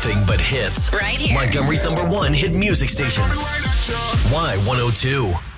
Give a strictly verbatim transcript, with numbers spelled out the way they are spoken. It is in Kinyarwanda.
nothing but hits. Right here. Montgomery's number one hit music station. Y one oh two.